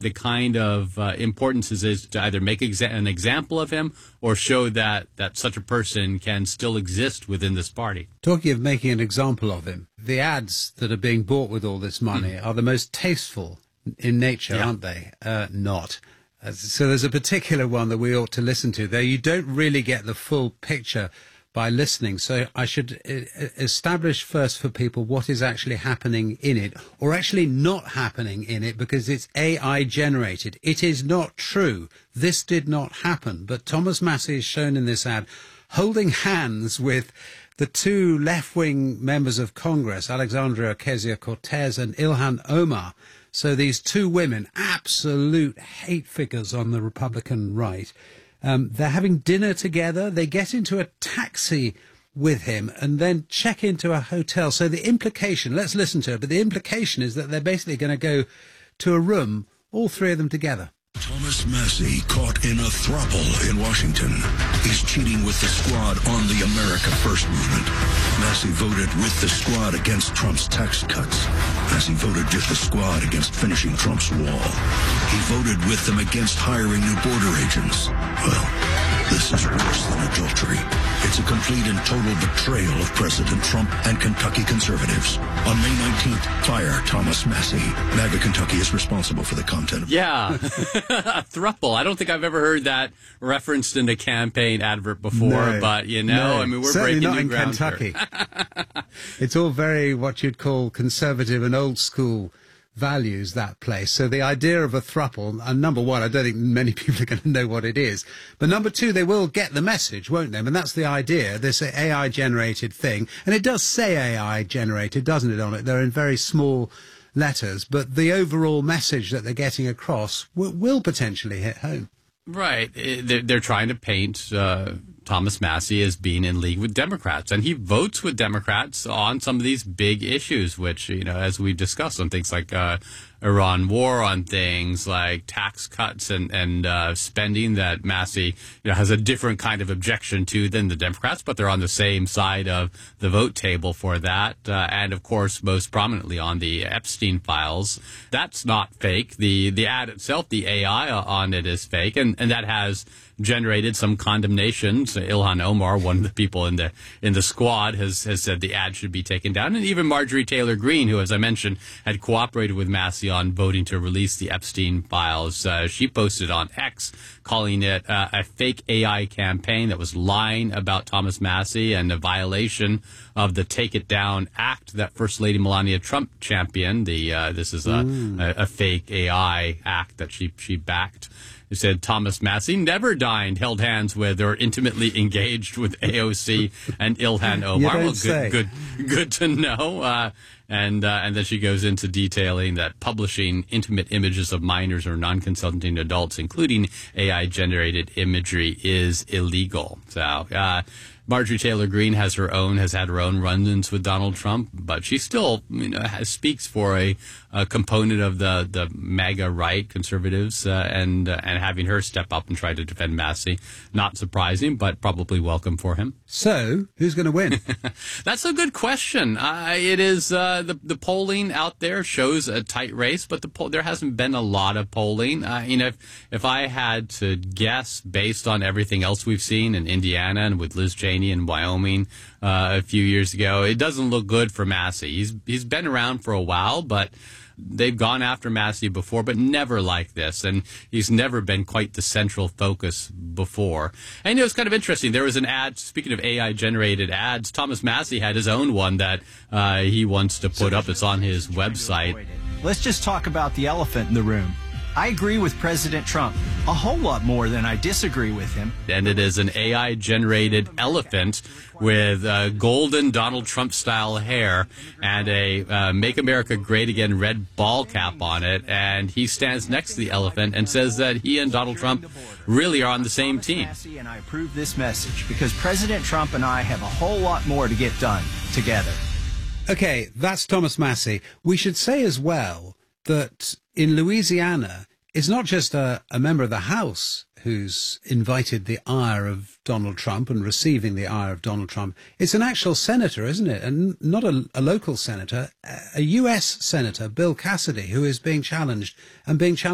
the kind of importance is to either make an example of him or show that such a person can still exist within this party. Talking of making an example of him, the ads that are being bought with all this money are the most tasteful in nature, aren't they? Not. So there's a particular one that we ought to listen to. Though you don't really get the full picture by listening. So I should establish first for people what is actually happening in it, or actually not happening in it, because it's AI generated. It is not true. This did not happen. But Thomas Massie is shown in this ad holding hands with the two left-wing members of Congress, Alexandria Ocasio-Cortez and Ilhan Omar. So these two women, absolute hate figures on the Republican right. They're having dinner together. They get into a taxi with him and then check into a hotel. So the implication, let's listen to it, but the implication is that they're basically going to go to a room, all three of them together. Thomas Massie caught in a throuple in Washington. He's cheating with the squad on the America First movement. Massie voted with the squad against Trump's tax cuts. Massie voted with the squad against finishing Trump's wall. He voted with them against hiring new border agents. Well, this is worse than adultery. It's a complete and total betrayal of President Trump and Kentucky conservatives. On May 19th, fire Thomas Massie. MAGA Kentucky is responsible for the content of... Yeah, a throuple. I don't think I've ever heard that referenced in a campaign advert before, but, I mean, we're certainly breaking not new in ground Kentucky. here. It's all very what you'd call conservative and old school values, that place. So the idea of a throuple, and number one, I don't think many people are going to know what it is. But number two, they will get the message, won't they? And that's the idea, this AI-generated thing. And it does say AI-generated, doesn't it, on it? They're in very small letters. But the overall message that they're getting across will potentially hit home. Right. They're trying to paint Thomas Massie as being in league with Democrats. And he votes with Democrats on some of these big issues, which, as we discussed, on things like Iran war, on things like tax cuts and spending that Massie has a different kind of objection to than the Democrats, but they're on the same side of the vote table for that. And, of course, most prominently on the Epstein files. That's not fake. The ad itself, the AI on it is fake, and that has generated some condemnations. Ilhan Omar, one of the people in the squad, has said the ad should be taken down. And even Marjorie Taylor Greene, who, as I mentioned, had cooperated with Massie on voting to release the Epstein files, she posted on X calling it a fake AI campaign that was lying about Thomas Massie and a violation of the Take It Down Act that First Lady Melania Trump championed. This is a fake AI act that she backed. Who said Thomas Massie never dined, held hands with, or intimately engaged with AOC and Ilhan Omar. Well, good to know. And then she goes into detailing that publishing intimate images of minors or non-consenting adults, including AI-generated imagery, is illegal. So Marjorie Taylor Greene has had her own run-ins with Donald Trump, but she still, speaks for a component of the MAGA right, conservatives, and having her step up and try to defend Massie. Not surprising, but probably welcome for him. So, who's going to win? That's a good question. It is the polling out there shows a tight race, but there hasn't been a lot of polling. If I had to guess based on everything else we've seen in Indiana and with Liz Cheney in Wyoming a few years ago, it doesn't look good for Massie. He's been around for a while, but they've gone after Massie before, but never like this, and he's never been quite the central focus before. And it's kind of interesting. There was an ad, speaking of AI-generated ads, Thomas Massie had his own one that he wants to put up. It's on his website. Let's just talk about the elephant in the room. I agree with President Trump a whole lot more than I disagree with him. And it is an AI-generated elephant with golden Donald Trump-style hair and a Make America Great Again red ball cap on it. And he stands next to the elephant and says that he and Donald Trump really are on the same team. And I approve this message because President Trump and I have a whole lot more to get done together. Okay, that's Thomas Massie. We should say as well that in Louisiana, it's not just a member of the House who's invited the ire of Donald Trump and receiving the ire of Donald Trump. It's an actual senator, isn't it? And not a local senator, a U.S. senator, Bill Cassidy, who is being challenged